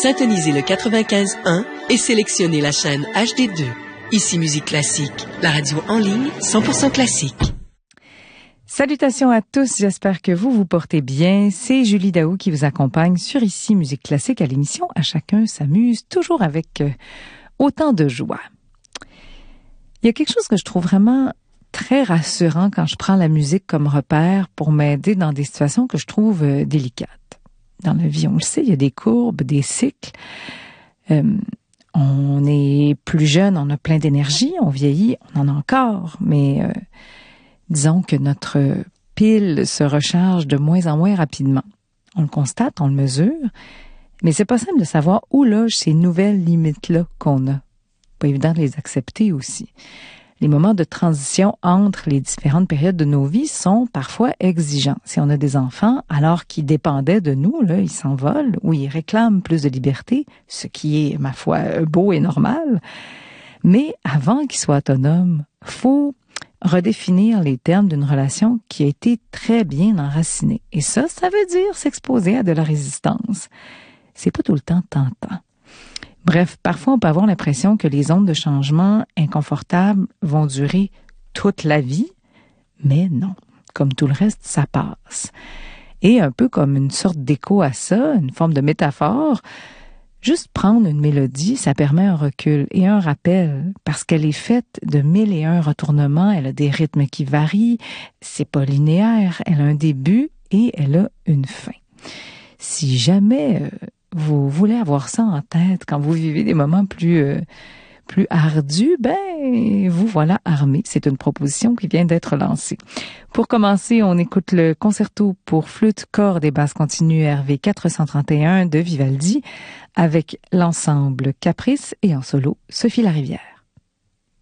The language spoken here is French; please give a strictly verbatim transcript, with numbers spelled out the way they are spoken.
Syntonisez le quatre-vingt-quinze un et sélectionnez la chaîne H D deux. Ici Musique Classique, la radio en ligne cent pour cent classique. Salutations à tous, j'espère que vous vous portez bien. C'est Julie Daou qui vous accompagne sur Ici Musique Classique à l'émission À chacun s'amuse, toujours avec euh, autant de joie. Il y a quelque chose que je trouve vraiment très rassurant quand je prends la musique comme repère pour m'aider dans des situations que je trouve euh, délicates. Dans la vie, on le sait, il y a des courbes, des cycles. Euh, on est plus jeune, on a plein d'énergie, on vieillit, on en a encore, mais euh, disons que notre pile se recharge de moins en moins rapidement. On le constate, on le mesure, mais c'est pas simple de savoir où logent ces nouvelles limites-là qu'on a. Pas évident de les accepter aussi. Les moments de transition entre les différentes périodes de nos vies sont parfois exigeants. Si on a des enfants, alors qu'ils dépendaient de nous, là, ils s'envolent ou ils réclament plus de liberté, ce qui est, ma foi, beau et normal. Mais avant qu'ils soient autonomes, faut redéfinir les termes d'une relation qui a été très bien enracinée. Et ça, ça veut dire s'exposer à de la résistance. C'est pas tout le temps tentant. Bref, parfois on peut avoir l'impression que les ondes de changement inconfortables vont durer toute la vie, mais non. Comme tout le reste, ça passe. Et un peu comme une sorte d'écho à ça, une forme de métaphore, juste prendre une mélodie, ça permet un recul et un rappel, parce qu'elle est faite de mille et un retournements, elle a des rythmes qui varient, c'est pas linéaire, elle a un début et elle a une fin. Si jamais euh, vous voulez avoir ça en tête quand vous vivez des moments plus euh, plus ardus, ben vous voilà armé. C'est une proposition qui vient d'être lancée. Pour commencer, on écoute le concerto pour flûte, cordes et basse continue R V quatre cent trente et un de Vivaldi avec l'ensemble Caprice et en solo Sophie Larivière.